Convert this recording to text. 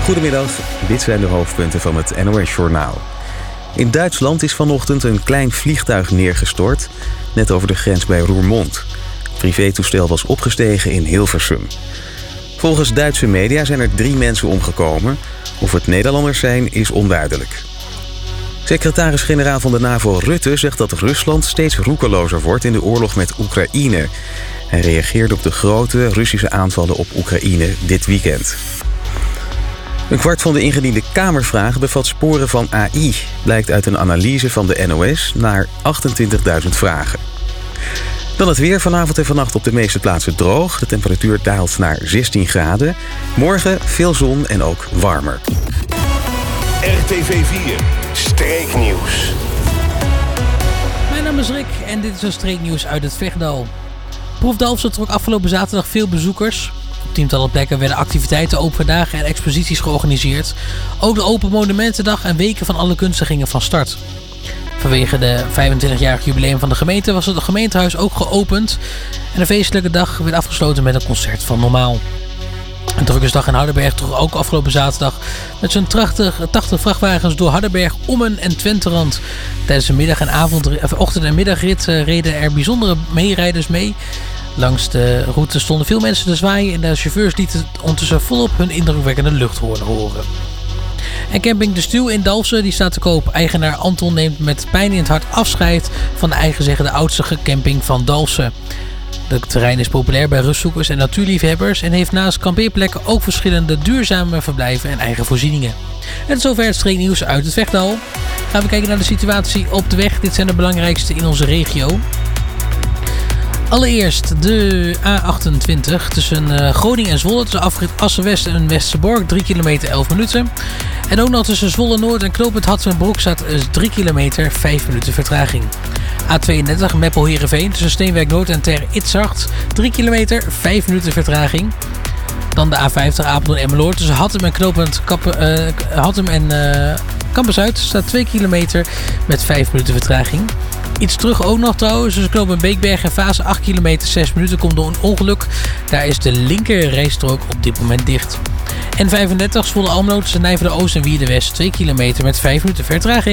Goedemiddag, dit zijn de hoofdpunten van het NOS-journaal. In Duitsland is vanochtend een klein vliegtuig neergestort, net over de grens bij Roermond. Het privétoestel was opgestegen in Hilversum. Volgens Duitse media zijn er 3 mensen omgekomen. Of het Nederlanders zijn, is onduidelijk. Secretaris-generaal van de NAVO Rutte zegt dat Rusland steeds roekelozer wordt in de oorlog met Oekraïne. Hij reageerde op de grote Russische aanvallen op Oekraïne dit weekend. Een kwart van de ingediende Kamervragen bevat sporen van AI, blijkt uit een analyse van de NOS naar 28.000 vragen. Dan het weer, vanavond en vannacht op de meeste plaatsen droog. De temperatuur daalt naar 16 graden. Morgen veel zon en ook warmer. RTV 4 Streeknieuws. Mijn naam is Rick en dit is een streeknieuws uit het Vechtdal. Proef Dalfsen trok afgelopen zaterdag veel bezoekers. Op tientallen plekken werden activiteiten, open dagen en exposities georganiseerd. Ook de Open Monumentendag en Weken van alle kunsten gingen van start. Vanwege de 25-jarig jubileum van de gemeente was het gemeentehuis ook geopend. En de feestelijke dag werd afgesloten met een concert van Normaal. Een drukkersdag in Hardenberg trok ook afgelopen zaterdag met zo'n 80 vrachtwagens door Hardenberg, Ommen en Twenterand. Tijdens de ochtend- en middagrit reden er bijzondere meerijders mee. Langs de route stonden veel mensen te zwaaien en de chauffeurs lieten ondertussen volop hun indrukwekkende luchthoorn horen. En camping De Stuw in Dalfsen die staat te koop. Eigenaar Anton neemt met pijn in het hart afscheid van de eigenzegde oudste camping van Dalfsen. Het terrein is populair bij rustzoekers en natuurliefhebbers en heeft naast kampeerplekken ook verschillende duurzame verblijven en eigen voorzieningen. En tot zover het streeknieuws uit het Vechtdal. Gaan we kijken naar de situatie op de weg. Dit zijn de belangrijkste in onze regio. Allereerst de A28 tussen Groningen en Zwolle, tussen afrit Assen-West en Westerbork, 3 kilometer 11 minuten. En ook nog tussen Zwolle-Noord en knooppunt Hatsenbroek staat 3 kilometer 5 minuten vertraging. A32 Meppel-Heerenveen tussen Steenwijk Noord en Ter Itzart, 3 kilometer 5 minuten vertraging. Dan de A50 Apeldoorn-Emmeloord tussen Hattem en knooppunt Kampen-Zuid staat 2 kilometer met 5 minuten vertraging. Iets terug ook nog trouwens, tussen knooppunt Beekberg en Fase 8 kilometer 6 minuten komt door een ongeluk. Daar is de linker rijstrook op dit moment dicht. En 35 Zwolle-Almelo tussen Nijverde-Oost en Wierde-West 2 kilometer met 5 minuten vertraging.